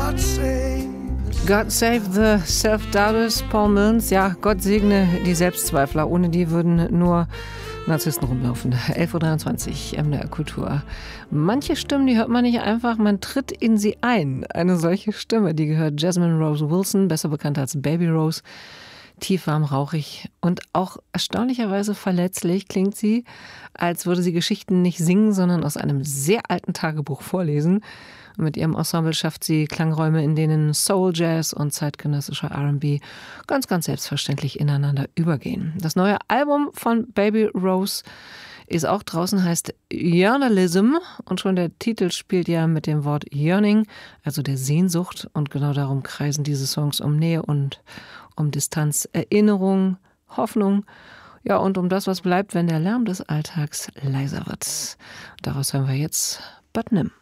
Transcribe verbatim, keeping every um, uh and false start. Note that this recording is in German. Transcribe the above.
God save the self-doubters, Paul Milnes. Ja, Gott segne die Selbstzweifler. Ohne die würden nur Narzissten rumlaufen. elf Uhr dreiundzwanzig, M D R Kultur. Manche Stimmen, die hört man nicht einfach, man tritt in sie ein. Eine solche Stimme, die gehört Jasmine Rose Wilson, besser bekannt als Baby Rose. Tief, warm, rauchig und auch erstaunlicherweise verletzlich klingt sie, als würde sie Geschichten nicht singen, sondern aus einem sehr alten Tagebuch vorlesen. Und mit ihrem Ensemble schafft sie Klangräume, in denen Soul, Jazz und zeitgenössischer R and B ganz, ganz selbstverständlich ineinander übergehen. Das neue Album von Baby Rose ist auch draußen, heißt Yearnalism und schon der Titel spielt ja mit dem Wort Yearning, also der Sehnsucht, und genau darum kreisen diese Songs um Nähe und um Distanz, Erinnerung, Hoffnung, ja, und um das, was bleibt, wenn der Lärm des Alltags leiser wird. Daraus hören wir jetzt But Nim.